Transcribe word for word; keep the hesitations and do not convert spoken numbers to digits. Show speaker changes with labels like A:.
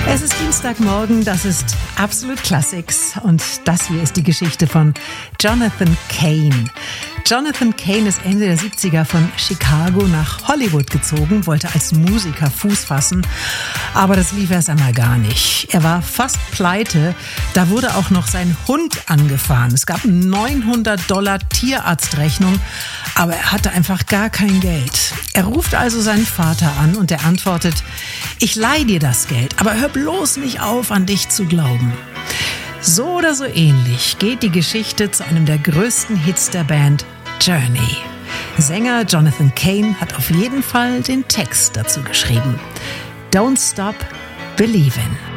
A: Es ist Dienstagmorgen, das ist Absolute Classics und das hier ist die Geschichte von Jonathan Cain. Jonathan Cain ist Ende der siebziger von Chicago nach Hollywood gezogen, wollte als Musiker Fuß fassen, aber das lief erst einmal gar nicht. Er war fast pleite, da wurde auch noch sein Hund angefahren. Es gab neunhundert Dollar Tierarztrechnung, aber er hatte einfach gar kein Geld. Er ruft also seinen Vater an und er antwortet: Ich leih dir das Geld, aber hör bloß nicht auf, an dich zu glauben. So oder so ähnlich geht die Geschichte zu einem der größten Hits der Band, Journey. Sänger Jonathan Cain hat auf jeden Fall den Text dazu geschrieben. Don't Stop Believin'.